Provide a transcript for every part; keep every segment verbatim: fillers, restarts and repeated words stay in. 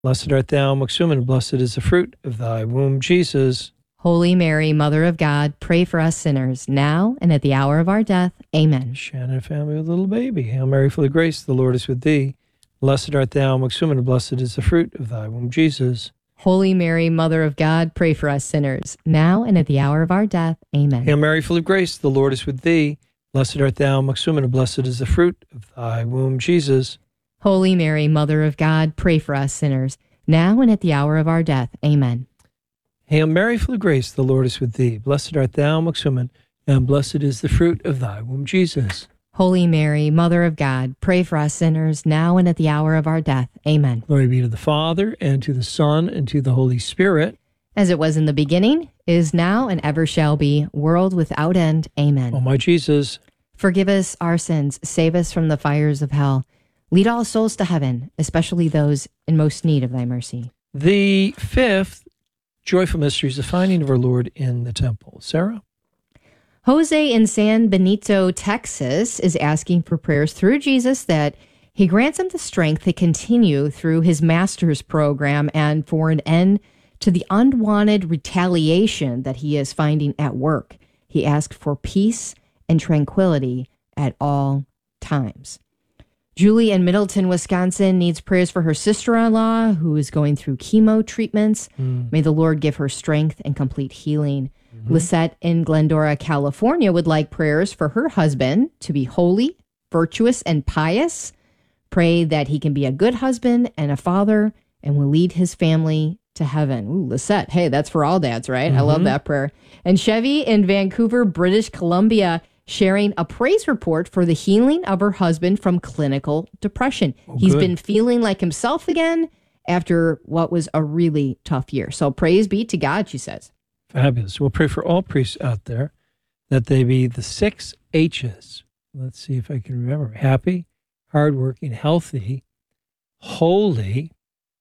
Blessed art thou amongst women, and blessed is the fruit of thy womb, Jesus. Holy Mary, Mother of God, pray for us sinners, now and at the hour of our death. Amen. Shannon family with a little baby. Hail Mary, full of grace, the Lord is with thee. Blessed art thou amongst women, and blessed is the fruit of thy womb, Jesus. Holy Mary, Mother of God, pray for us sinners, now and at the hour of our death. Amen. Hail Mary, full of grace, the Lord is with thee. Blessed art thou amongst women, and blessed is the fruit of thy womb, Jesus. Holy Mary, Mother of God, pray for us sinners, now and at the hour of our death. Amen. Hail Mary, full of grace, the Lord is with thee. Blessed art thou amongst women, and blessed is the fruit of thy womb, Jesus. Holy Mary, Mother of God, pray for us sinners, now and at the hour of our death. Amen. Glory be to the Father, and to the Son, and to the Holy Spirit. As it was in the beginning, is now, and ever shall be, world without end. Amen. O my Jesus, forgive us our sins, save us from the fires of hell. Lead all souls to heaven, especially those in most need of thy mercy. The fifth joyful mystery is the finding of our Lord in the temple. Sarah? Jose in San Benito, Texas, is asking for prayers through Jesus that he grants him the strength to continue through his master's program and for an end to the unwanted retaliation that he is finding at work. He asked for peace and tranquility at all times. Julie in Middleton, Wisconsin, needs prayers for her sister-in-law who is going through chemo treatments. Mm. May the Lord give her strength and complete healing. Mm-hmm. Lisette in Glendora, California, would like prayers for her husband to be holy, virtuous, and pious. Pray that he can be a good husband and a father and will lead his family to heaven. Ooh, Lisette. Hey, that's for all dads, right? Mm-hmm. I love that prayer. And Chevy in Vancouver, British Columbia, sharing a praise report for the healing of her husband from clinical depression. Oh, He's good. been feeling like himself again after what was a really tough year. So praise be to God, she says. Fabulous. We'll pray for all priests out there that they be the six H's. Let's see if I can remember. Happy, hardworking, healthy, holy,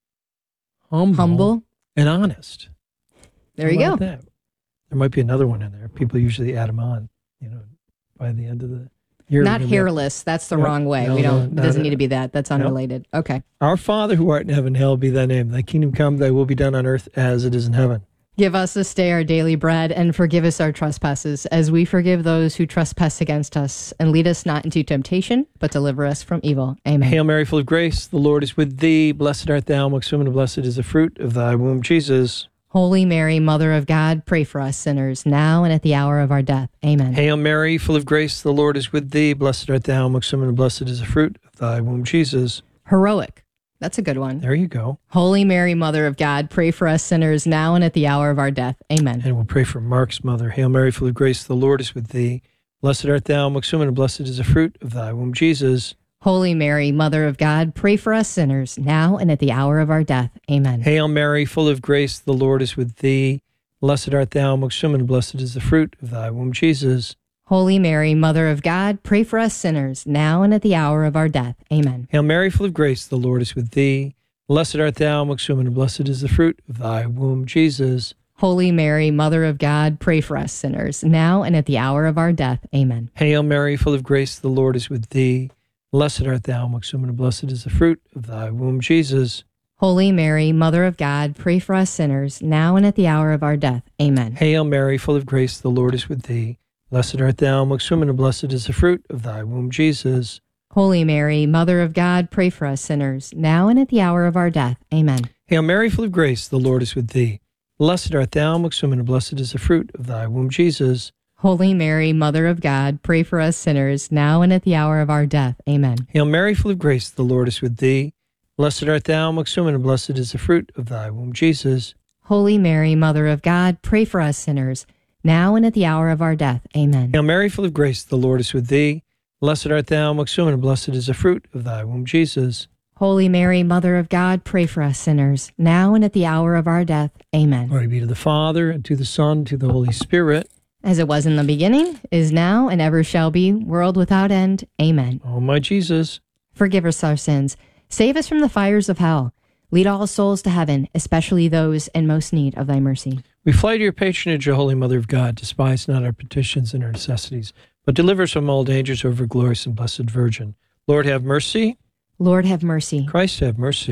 humble, humble. and honest. There How you go. That? There might be another one in there. People usually add them on, you know, by the end of the year. Not hairless. That's the no, wrong way. No, we don't. No, it doesn't need to be that. That's unrelated. No. Okay. Our Father who art in heaven, hallowed be thy name. Thy kingdom come, thy will be done on earth as it is in heaven. Give us this day our daily bread, and forgive us our trespasses, as we forgive those who trespass against us. And lead us not into temptation, but deliver us from evil. Amen. Hail Mary, full of grace, the Lord is with thee. Blessed art thou amongst women, and blessed is the fruit of thy womb, Jesus. Holy Mary, Mother of God, pray for us sinners, now and at the hour of our death. Amen. Hail Mary, full of grace, the Lord is with thee. Blessed art thou amongst women, and blessed is the fruit of thy womb, Jesus. Heroic. That's a good one. There you go. Holy Mary, Mother of God, pray for us sinners, now and at the hour of our death. Amen. And we'll pray for Mark's mother. Hail Mary, full of grace, the Lord is with thee. Blessed art thou amongst women, and blessed is the fruit of thy womb, Jesus. Holy Mary, Mother of God, pray for us sinners, now and at the hour of our death. Amen. Hail Mary, full of grace, the Lord is with thee. Blessed art thou amongst women, and blessed is the fruit of thy womb, Jesus. Holy Mary, Mother of God, pray for us sinners, now and at the hour of our death. Amen. Hail Mary, full of grace, the Lord is with thee. Blessed art thou amongst women, and blessed is the fruit of thy womb, Jesus. Holy Mary, Mother of God, pray for us sinners, now and at the hour of our death. Amen. Hail Mary, full of grace, the Lord is with thee. Blessed art thou amongst women, and blessed is the fruit of thy womb, Jesus. Holy Mary, Mother of God, pray for us sinners, now and at the hour of our death. Amen. Hail Mary, full of grace, the Lord is with thee. Blessed art thou amongst women, and blessed is the fruit of thy womb, Jesus. Holy Mary, Mother of God, pray for us sinners, now and at the hour of our death. Amen. Hail Mary, full of grace, the Lord is with thee. Blessed art thou amongst women, and blessed is the fruit of thy womb, Jesus. Holy Mary, Mother of God, pray for us sinners, now and at the hour of our death. Amen. Hail Mary, full of grace, the Lord is with thee. Blessed art thou amongst women, and blessed is the fruit of thy womb, Jesus. Holy Mary, Mother of God, pray for us sinners, now and at the hour of our death. Amen. Hail Mary, full of grace, the Lord is with thee. Blessed art thou amongst women, and blessed is the fruit of thy womb, Jesus. Holy Mary, Mother of God, pray for us sinners, now and at the hour of our death. Amen. Glory be to the Father, and to the Son, and to the Holy Spirit. As it was in the beginning, is now, and ever shall be, world without end. Amen. O my Jesus, forgive us our sins. Save us from the fires of hell. Lead all souls to heaven, especially those in most need of thy mercy. We fly to your patronage, O Holy Mother of God. Despise not our petitions and our necessities, but deliver us from all dangers, O ever glorious and blessed Virgin. Lord, have mercy. Lord, have mercy. Christ, have mercy.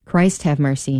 Christ have mercy.